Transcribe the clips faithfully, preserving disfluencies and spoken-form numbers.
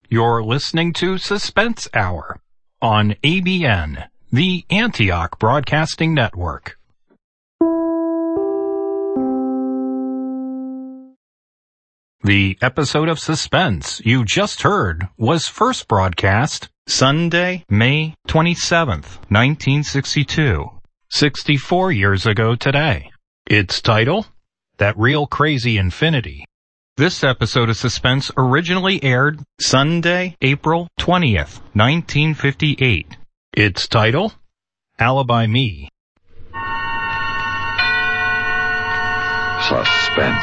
You're listening to Suspense Hour on A B N, the Antioch Broadcasting Network. The episode of Suspense you just heard was first broadcast Sunday, May twenty-seventh, nineteen sixty-two, sixty-four years ago today. Its title, That Real Crazy Infinity. This episode of Suspense originally aired Sunday, April twentieth, nineteen fifty-eight. Its title, Alibi Me. Suspense.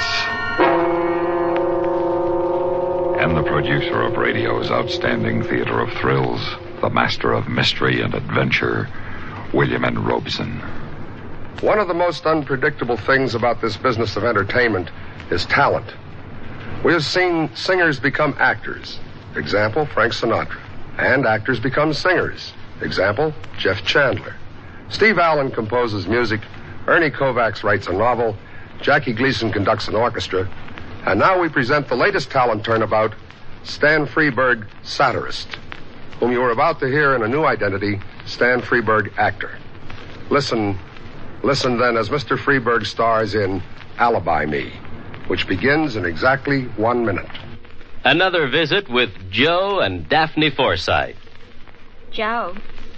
And the producer of radio's outstanding theater of thrills, the master of mystery and adventure, William N. Robson. One of the most unpredictable things about this business of entertainment is talent. We have seen singers become actors. Example, Frank Sinatra. And actors become singers. Example, Jeff Chandler. Steve Allen composes music. Ernie Kovacs writes a novel. Jackie Gleason conducts an orchestra. And now we present the latest talent turnabout, Stan Freberg, satirist, whom you are about to hear in a new identity, Stan Freberg, actor. Listen, listen then as Mister Freberg stars in Alibi Me, which begins in exactly one minute. Another visit with Joe and Daphne Forsythe. Joe.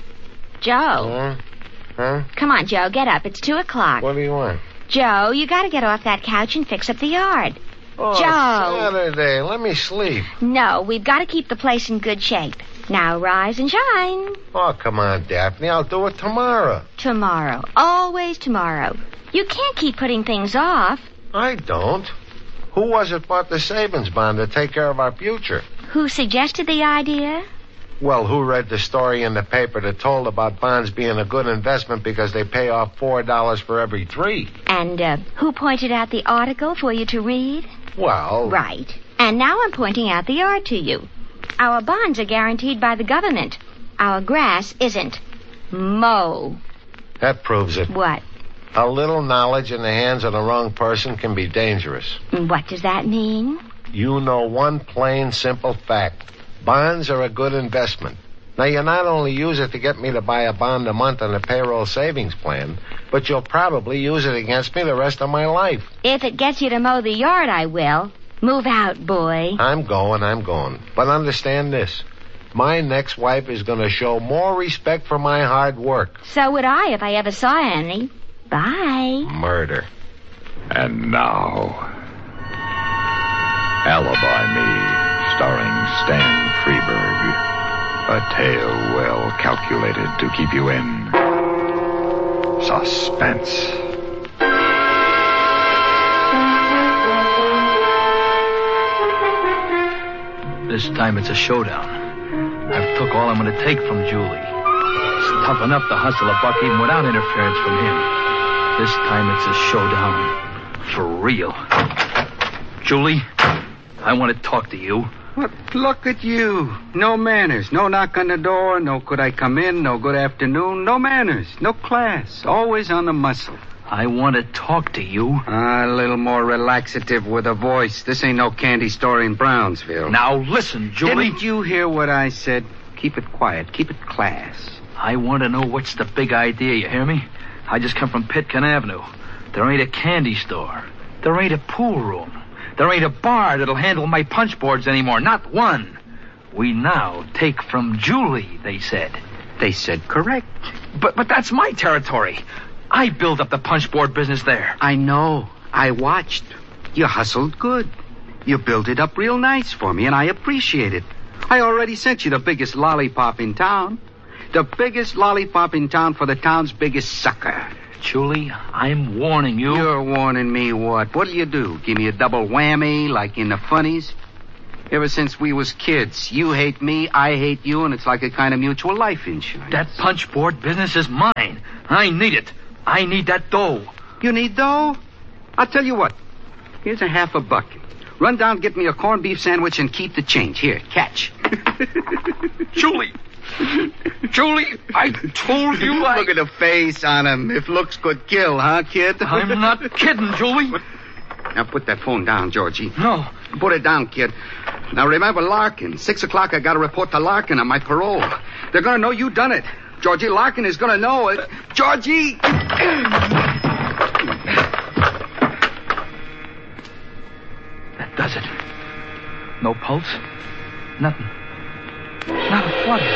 Joe. Huh? Huh? Come on, Joe, get up. It's two o'clock. What do you want? Joe, you gotta get off that couch and fix up the yard. Oh, Joe. Saturday. Let me sleep. No, we've got to keep the place in good shape. Now rise and shine. Oh, come on, Daphne. I'll do it tomorrow. Tomorrow. Always tomorrow. You can't keep putting things off. I don't. Who was it bought the savings bond to take care of our future? Who suggested the idea? Well, who read the story in the paper that told about bonds being a good investment because they pay off four dollars for every three? And uh, who pointed out the article for you to read? Well... Right. And now I'm pointing out the yard to you. Our bonds are guaranteed by the government. Our grass isn't. Mow. That proves it. What? A little knowledge in the hands of the wrong person can be dangerous. What does that mean? You know one plain, simple fact. Bonds are a good investment. Now, you not only use it to get me to buy a bond a month on a payroll savings plan, but you'll probably use it against me the rest of my life. If it gets you to mow the yard, I will. Move out, boy. I'm going, I'm going. But understand this. My next wife is going to show more respect for my hard work. So would I if I ever saw any. Bye. Murder. And now, Alibi Me, starring Stan Freberg. A tale well calculated to keep you in suspense. This time it's a showdown. I've took all I'm going to take from Julie. It's tough enough to hustle a buck even without interference from him. This time it's a showdown. For real. Julie, I want to talk to you. What? Look at you. No manners. No knock on the door. No could I come in. No good afternoon. No manners. No class. Always on the muscle. I want to talk to you. Ah, a little more relaxative with a voice. This ain't no candy store in Brownsville. Now listen, Julie. Didn't you hear what I said? Keep it quiet. Keep it class. I want to know what's the big idea, you hear me? I just come from Pitkin Avenue. There ain't a candy store. There ain't a pool room. There ain't a bar that'll handle my punch boards anymore. Not one. We now take from Julie, they said. They said correct. But but that's my territory. I built up the punch board business there. I know. I watched. You hustled good. You built it up real nice for me, and I appreciate it. I already sent you the biggest lollipop in town. The biggest lollipop in town for the town's biggest sucker. Julie, I'm warning you. You're warning me what? What'll you do? Give me a double whammy like in the funnies? Ever since we was kids, you hate me, I hate you, and it's like a kind of mutual life insurance. That punch board business is mine. I need it. I need that dough. You need dough? I'll tell you what. Here's a half a buck. Run down, get me a corned beef sandwich, and keep the change. Here, catch. Julie! Julie, I told you I... Look at the face on him. If looks could kill, huh, kid? I'm not kidding, Julie. Now put that phone down, Georgie. No. Put it down, kid. Now remember Larkin. Six o'clock I got to report to Larkin on my parole. They're going to know you done it. Georgie Larkin is going to know it. Georgie! That does it. No pulse. Nothing. Not a flutter.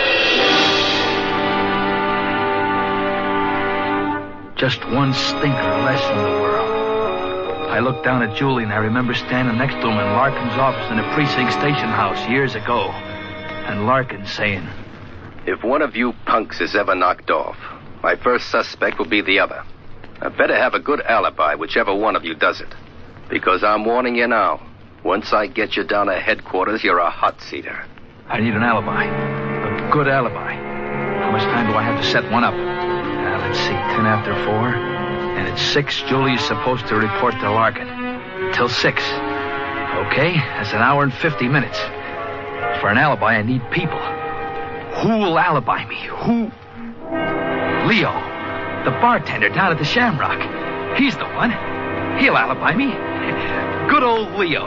Just one stinker less in the world. I looked down at Julie, and I remember standing next to him in Larkin's office in the precinct station house years ago. And Larkin saying, "If one of you punks is ever knocked off, my first suspect will be the other. I better have a good alibi, whichever one of you does it. Because I'm warning you now, once I get you down to headquarters, you're a hot-seater." I need an alibi. A good alibi. How much time do I have to set one up? Uh, let's see, ten after four. And at six, Julie's supposed to report to Larkin. Till six. Okay, that's an hour and fifty minutes. For an alibi, I need people. Who will alibi me? Who? Leo, the bartender down at the Shamrock. He's the one. He'll alibi me. Good old Leo.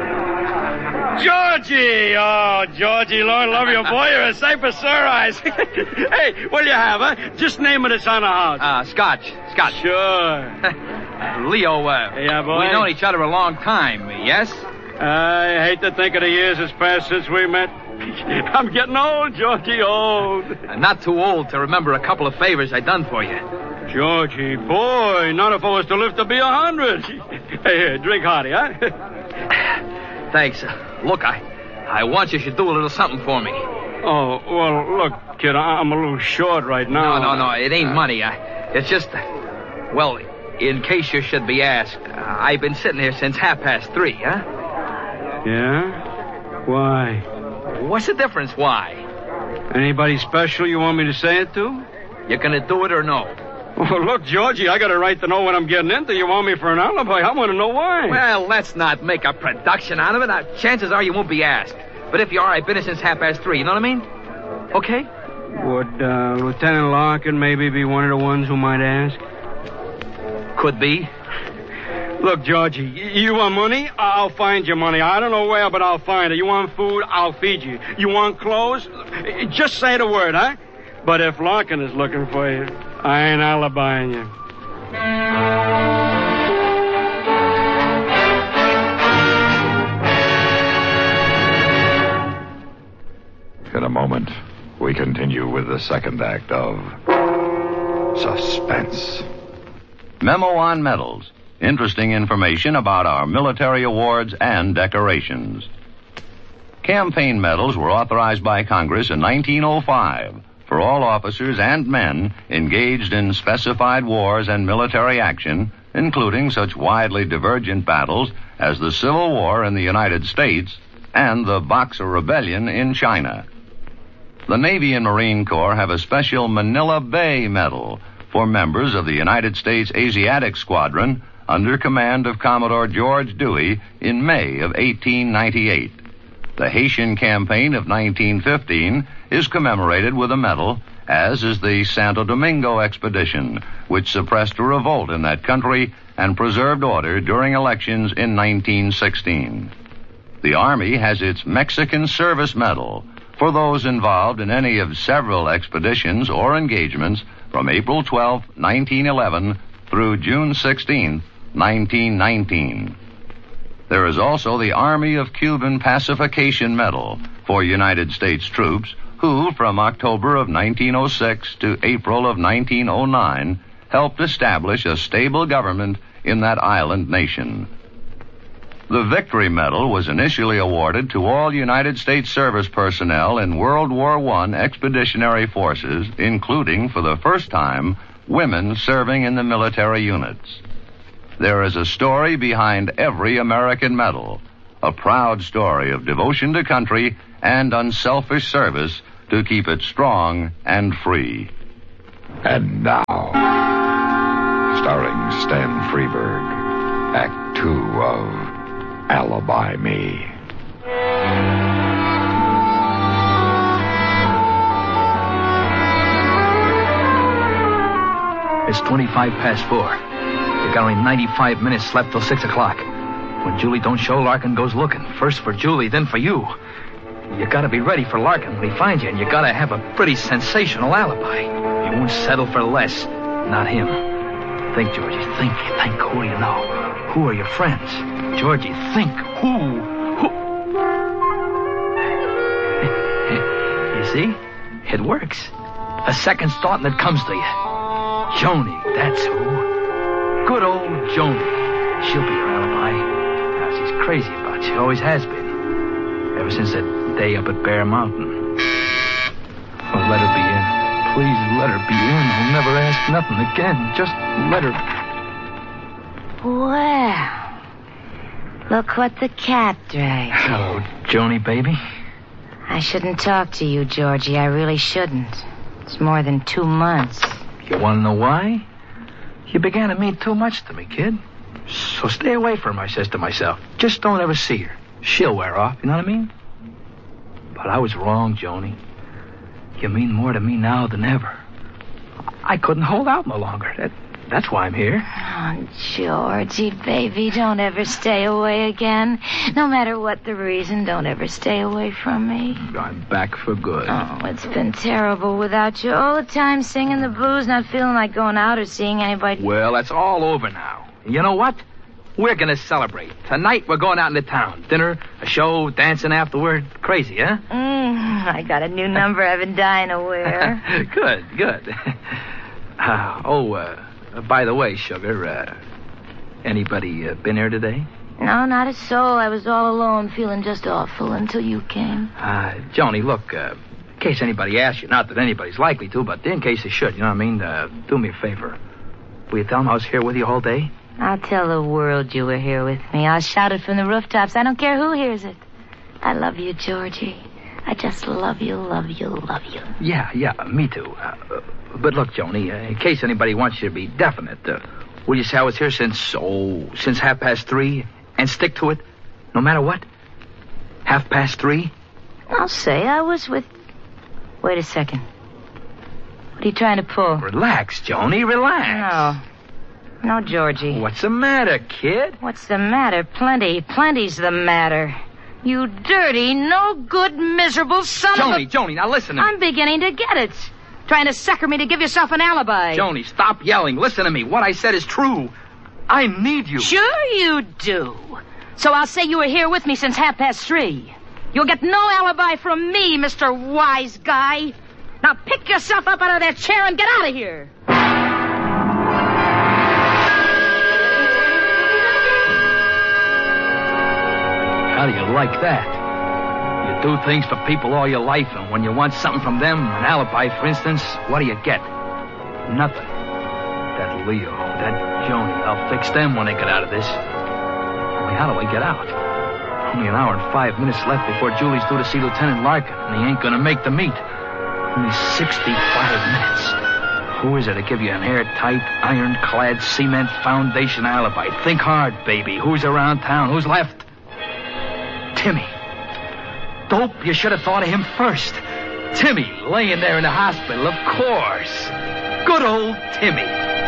Georgie! Oh, Georgie, Lord love you, boy. You're a sight for sore eyes. Hey, what'll you have, huh? Just name it, it's on the house. Uh, scotch. Scotch. Sure. Leo, uh, yeah, boy. we've known each other a long time, yes? I hate to think of the years that's passed since we met. I'm getting old, Georgie, old. Uh, not too old to remember a couple of favors I done for you. Georgie, boy, not if I was to live to be a hundred. Hey, here, drink hearty, huh? Thanks. Uh, look, I I want you should do a little something for me. Oh, well, look, kid, I'm a little short right now. No, no, no, it ain't money. I, it's just, well, in case you should be asked, I've been sitting here since half past three, huh? Yeah? Why? What's the difference, why? Anybody special you want me to say it to? You gonna do it or no? Well, look, Georgie, I got a right to know what I'm getting into. You want me for an alibi? I want to know why. Well, let's not make a production out of it. Now, chances are you won't be asked. But if you are, I've been here since half past three. You know what I mean? Okay? Would uh, Lieutenant Larkin maybe be one of the ones who might ask? Could be. Look, Georgie, you want money? I'll find you money. I don't know where, but I'll find it. You want food? I'll feed you. You want clothes? Just say the word, huh? But if Larkin is looking for you, I ain't alibying you. In a moment, we continue with the second act of Suspense. Memo on medals. Interesting information about our military awards and decorations. Campaign medals were authorized by Congress in nineteen oh five for all officers and men engaged in specified wars and military action, including such widely divergent battles as the Civil War in the United States and the Boxer Rebellion in China. The Navy and Marine Corps have a special Manila Bay Medal for members of the United States Asiatic Squadron under command of Commodore George Dewey in May of eighteen ninety-eight. The Haitian campaign of nineteen fifteen is commemorated with a medal, as is the Santo Domingo expedition, which suppressed a revolt in that country and preserved order during elections in nineteen sixteen. The Army has its Mexican Service Medal for those involved in any of several expeditions or engagements from April twelfth, nineteen eleven through June sixteenth, nineteen nineteen. There is also the Army of Cuban Pacification Medal for United States troops who, from October of nineteen oh six to April of nineteen oh nine, helped establish a stable government in that island nation. The Victory Medal was initially awarded to all United States service personnel in World War One expeditionary forces, including, for the first time, women serving in the military units. There is a story behind every American medal, a proud story of devotion to country and unselfish service to keep it strong and free. And now, starring Stan Freberg, Act Two of Alibi Me. It's twenty-five past four. We got only ninety-five minutes left till six o'clock. When Julie don't show, Larkin goes looking. First for Julie, then for you. You gotta be ready for Larkin when he finds you, and you gotta have a pretty sensational alibi. You won't settle for less. Not him. Think, Georgie, think. Think. Who do you know? Who are your friends? Georgie, think. Who? Who? You see? It works. A second thought and it comes to you. Joni, that's who. Good old Joni. She'll be your alibi. Now, she's crazy about you. She always has been. Ever since that day up at Bear Mountain. Well, let her be in. Please let her be in. I'll never ask nothing again. Just let her... Well, look what the cat dragged. Hello, Joni, baby. I shouldn't talk to you, Georgie. I really shouldn't. It's more than two months. You want to know why? You began to mean too much to me, kid. So stay away from her, I says to myself. Just don't ever see her. She'll wear off, you know what I mean? But I was wrong, Joni. You mean more to me now than ever. I couldn't hold out no longer. That, that's why I'm here. Oh, Georgie, baby, don't ever stay away again. No matter what the reason, don't ever stay away from me. I'm back for good. Oh, it's been terrible without you. All the time singing the blues, not feeling like going out or seeing anybody. Well, that's all over now. You know what? We're going to celebrate. Tonight, we're going out into town. Dinner, a show, dancing afterward. Crazy, huh? Mm, I got a new number I've been dying to wear. Good, good. Uh, oh, uh, by the way, Sugar, uh, anybody uh, been here today? No, not a soul. I was all alone, feeling just awful until you came. Uh, Joni, look, uh, in case anybody asks you, not that anybody's likely to, but in case they should, you know what I mean? Uh, do me a favor. Will you tell them I was here with you all day? I'll tell the world you were here with me. I'll shout it from the rooftops. I don't care who hears it. I love you, Georgie. I just love you, love you, love you. Yeah, yeah, me too. Uh, but look, Joni, uh, in case anybody wants you to be definite, uh, will you say I was here since, oh, since half past three? And stick to it, no matter what? Half past three? I'll say I was with... Wait a second. What are you trying to pull? Relax, Joni, relax. No. No, Georgie. What's the matter, kid? What's the matter? Plenty. Plenty's the matter. You dirty, no good, miserable son Joni, of a... Joni, now listen to me. I'm beginning to get it. Trying to sucker me to give yourself an alibi. Joni, stop yelling. Listen to me. What I said is true. I need you. Sure you do. So I'll say you were here with me since half past three. You'll get no alibi from me, Mister Wise Guy. Now pick yourself up out of that chair and get out of here. How do you like that? You do things for people all your life, and when you want something from them, an alibi, for instance, what do you get? Nothing. That Leo, that Joni, I'll fix them when they get out of this. Only how do I get out? Only an hour and five minutes left before Julie's due to see Lieutenant Larkin, and he ain't gonna make the meet. Only sixty-five minutes. Who is it to give you an airtight, ironclad, cement foundation alibi? Think hard, baby. Who's around town? Who's left? Timmy. Dope, you should have thought of him first. Timmy, laying there in the hospital, of course. Good old Timmy.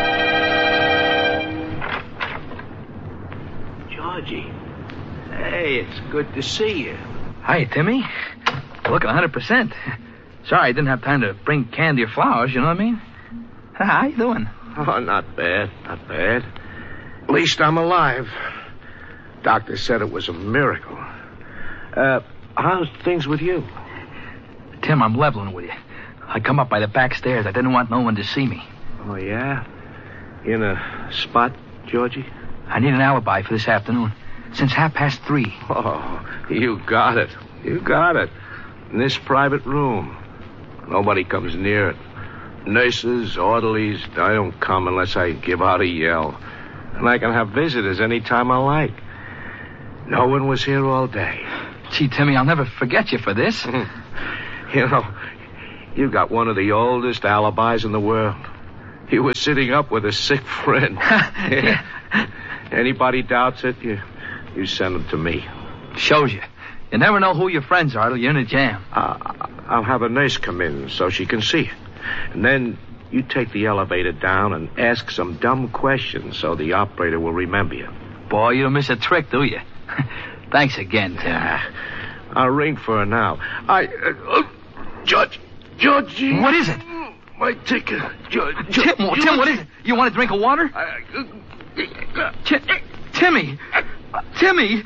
Georgie. Hey, it's good to see you. Hi, Timmy. You're looking one hundred percent. Sorry I didn't have time to bring candy or flowers, you know what I mean? How you doing? Oh, not bad, not bad. At least I'm alive. Doctor said it was a miracle. Uh, how's things with you? Tim, I'm leveling with you. I come up by the back stairs. I didn't want no one to see me. Oh, yeah? In a spot, Georgie? I need an alibi for this afternoon. Since half past three. Oh, you got it. You got it. In this private room. Nobody comes near it. Nurses, orderlies, I don't come unless I give out a yell. And I can have visitors any time I like. No one was here all day. Gee, Timmy, I'll never forget you for this. You know, you got one of the oldest alibis in the world. You were sitting up with a sick friend. Yeah. Anybody doubts it, you, you send them to me. Shows you. You never know who your friends are till you're in a jam. Uh, I'll have a nurse come in so she can see it. And then you take the elevator down and ask some dumb questions so the operator will remember you. Boy, you don't miss a trick, do you? Thanks again, Tim. I'll ring for her now. I... Uh, uh, Judge... Judge... What is it? My ticket. Judge... Tim, Tim, Tim, what is it? You want a drink of water? Uh, uh, Tim, Timmy! Timmy!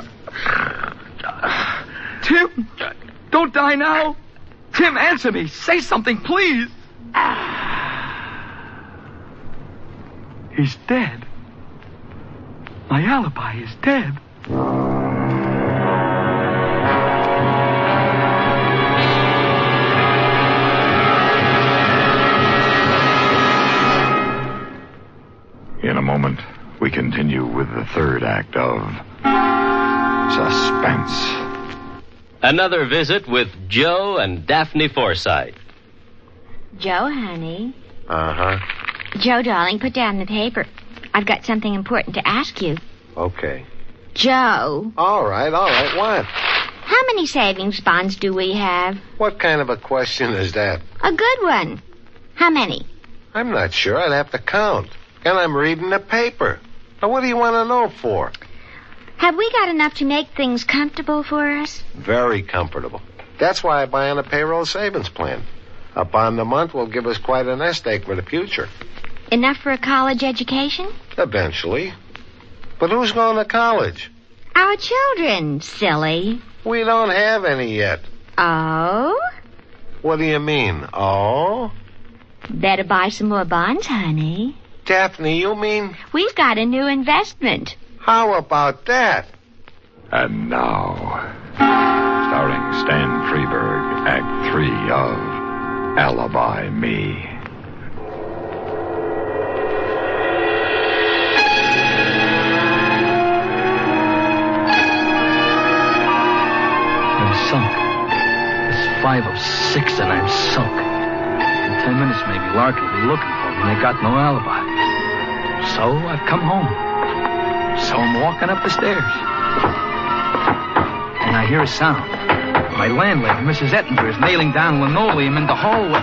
Tim! Don't die now! Tim, answer me! Say something, please! He's dead. My alibi is dead. In a moment, we continue with the third act of Suspense. Another visit with Joe and Daphne Forsythe. Joe, honey. Uh-huh. Joe, darling, put down the paper. I've got something important to ask you. Okay. Joe. All right, all right. What? How many savings bonds do we have? What kind of a question is that? A good one. How many? I'm not sure. I'd have to count. And I'm reading the paper. Now, what do you want to know for? Have we got enough to make things comfortable for us? Very comfortable. That's why I buy on a payroll savings plan. A bond a month will give us quite a nest egg for the future. Enough for a college education? Eventually. But who's going to college? Our children, silly. We don't have any yet. Oh? What do you mean, oh? Better buy some more bonds, honey. Daphne, you mean? We've got a new investment. How about that? And now, starring Stan Freberg, Act Three of Alibi Me. I'm sunk. It's five of six and I'm sunk. In ten minutes maybe Larkin will be looking for me and they got no alibi. So I've come home. So I'm walking up the stairs. And I hear a sound. My landlady, Missus Ettinger, is nailing down linoleum in the hallway.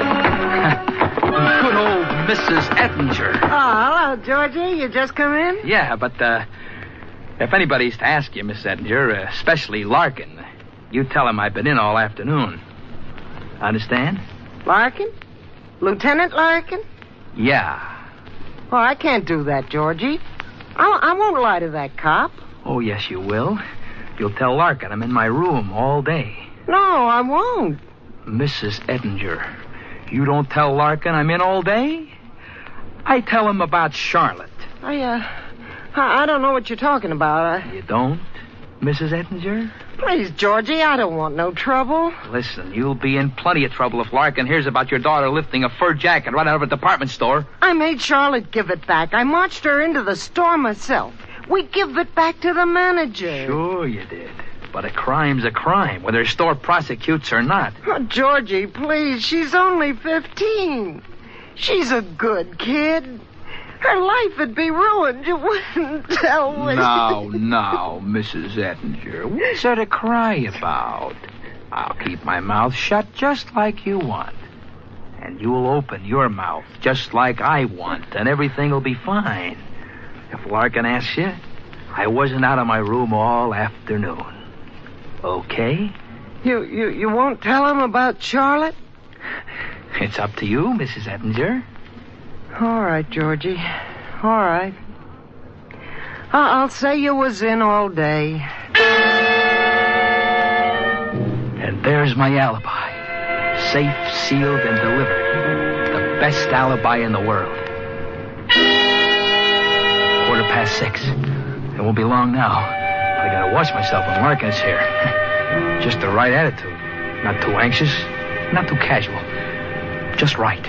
Good old Missus Ettinger. Oh, hello, Georgie. You just come in? Yeah, but uh, if anybody's to ask you, Miss Ettinger, uh, especially Larkin, you tell him I've been in all afternoon. Understand? Larkin? Lieutenant Larkin? Yeah. Oh, I can't do that, Georgie. I, I won't lie to that cop. Oh, yes, you will. You'll tell Larkin I'm in my room all day. No, I won't. Missus Ettinger, you don't tell Larkin I'm in all day? I tell him about Charlotte. I, uh, I, I don't know what you're talking about. I... You don't, Missus Ettinger? Please, Georgie, I don't want no trouble. Listen, you'll be in plenty of trouble if Larkin hears about your daughter lifting a fur jacket right out of a department store. I made Charlotte give it back. I marched her into the store myself. We give it back to the manager. Sure you did. But a crime's a crime, whether a store prosecutes or not. Oh, Georgie, please, she's only fifteen. She's a good kid. Her life would be ruined. You wouldn't tell me. No, no, Missus Ettinger. What's there to cry about? I'll keep my mouth shut just like you want. And you'll open your mouth just like I want, and everything will be fine. If Larkin asks you, I wasn't out of my room all afternoon. Okay? You, you, you won't tell him about Charlotte? It's up to you, Missus Ettinger. All right, Georgie. All right. I'll say you was in all day. And there's my alibi. Safe, sealed, and delivered. The best alibi in the world. Quarter past six. It won't be long now. I gotta watch myself when Larkin's here. Just the right attitude. Not too anxious, not too casual. Just right.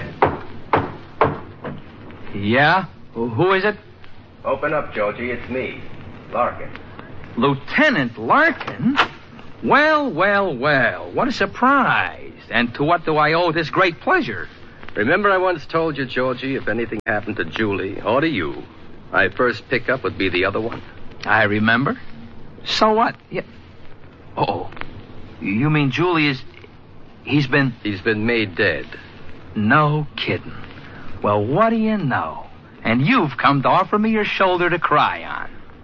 Yeah? Who is it? Open up, Georgie. It's me, Larkin. Lieutenant Larkin? Well, well, well. What a surprise. And to what do I owe this great pleasure? Remember I once told you, Georgie, if anything happened to Julie or to you, my first pickup would be the other one? I remember. So what? Yeah. Oh, you mean Julie is... He's been... He's been made dead. No kidding. Well, what do you know? And you've come to offer me your shoulder to cry on.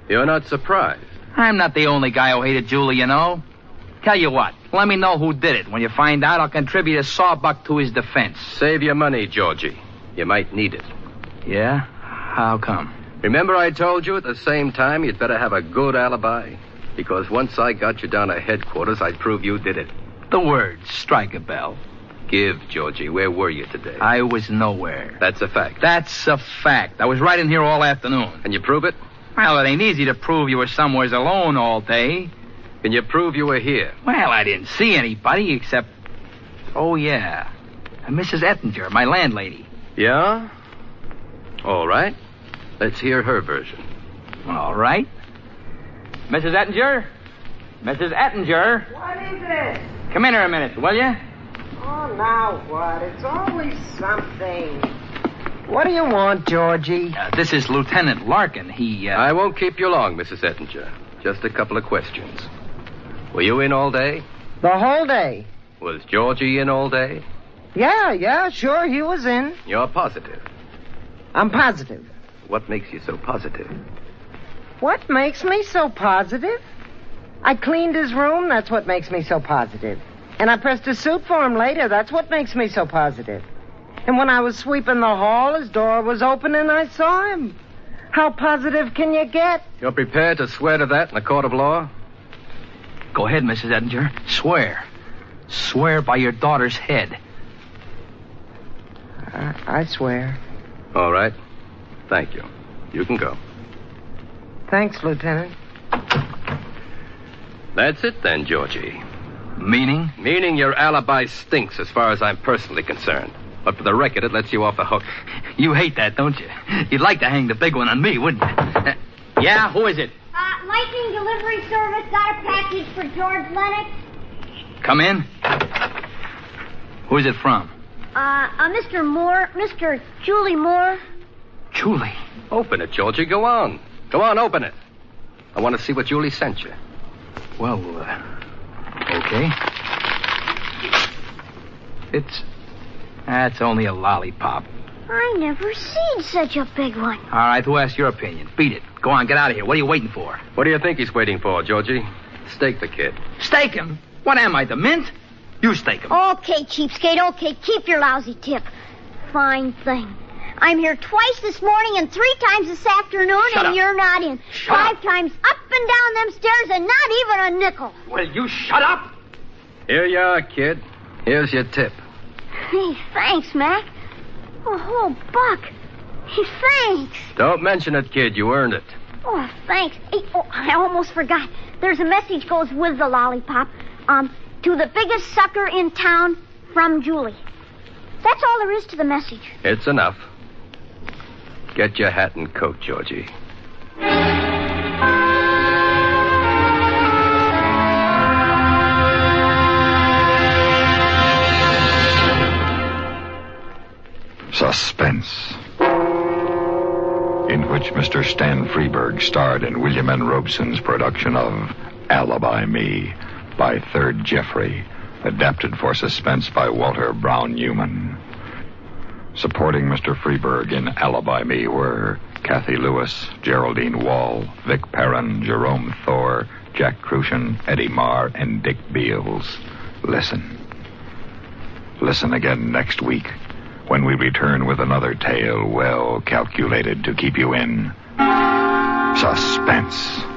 You're not surprised. I'm not the only guy who hated Julie, you know. Tell you what, let me know who did it. When you find out, I'll contribute a sawbuck to his defense. Save your money, Georgie. You might need it. Yeah? How come? Remember I told you at the same time you'd better have a good alibi? Because once I got you down to headquarters, I'd prove you did it. The words strike a bell. Give, Georgie. Where were you today? I was nowhere. That's a fact. That's a fact. I was right in here all afternoon. Can you prove it? Well, it ain't easy to prove you were somewheres alone all day. Can you prove you were here? Well, I didn't see anybody except... Oh, yeah. Missus Ettinger, my landlady. Yeah? All right. Let's hear her version. All right. Missus Ettinger? Missus Ettinger? What is it? Come in here a minute, will you? Oh, now what? It's always something. What do you want, Georgie? Uh, this is Lieutenant Larkin. He, uh... I won't keep you long, Missus Ettinger. Just a couple of questions. Were you in all day? The whole day. Was Georgie in all day? Yeah, yeah, sure, he was in. You're positive. I'm positive. What makes you so positive? What makes me so positive? I cleaned his room, that's what makes me so positive. And I pressed a suit for him later, that's what makes me so positive. And when I was sweeping the hall, his door was open and I saw him. How positive can you get? You're prepared to swear to that in a court of law? Go ahead, Missus Ettinger. Swear. Swear by your daughter's head. I, I swear. All right. Thank you. You can go. Thanks, Lieutenant. That's it then, Georgie. Meaning? Meaning your alibi stinks as far as I'm personally concerned. But for the record, it lets you off the hook. You hate that, don't you? You'd like to hang the big one on me, wouldn't you? Uh, yeah, who is it? Uh, Lightning Delivery Service got a package for George Lennox. Come in. Who is it from? Uh, uh, Mister Moore, Mister Julie Moore. Julie? Open it, Georgie. Go on. Go on, open it. I want to see what Julie sent you. Well, uh, okay. It's... That's only a lollipop. I never seen such a big one. All right, who asked your opinion? Beat it. Go on, get out of here. What are you waiting for? What do you think he's waiting for, Georgie? Stake the kid. Stake him? What am I, the mint? You stake him. Okay, cheapskate, okay. Keep your lousy tip. Fine thing. I'm here twice this morning and three times this afternoon, Shut and up. you're not in. Shut Five up. times up and down them stairs and not even a nickel. Will you shut up? Here you are, kid. Here's your tip. Hey, thanks, Mac. A whole buck. Hey, thanks. Don't mention it, kid. You earned it. Oh, thanks. Hey, oh, I almost forgot. There's a message goes with the lollipop. Um, to the biggest sucker in town, from Julie. That's all there is to the message. It's enough. Get your hat and coat, Georgie. Suspense, in which Mister Stan Freeberg starred in William N. Robeson's production of Alibi Me by Third Jeffrey, adapted for suspense by Walter Brown Newman. Supporting Mister Freeberg in Alibi Me were Kathy Lewis, Geraldine Wall, Vic Perrin, Jerome Thor, Jack Crucian, Eddie Marr, and Dick Beals. Listen. Listen again next week, when we return with another tale well calculated to keep you in suspense.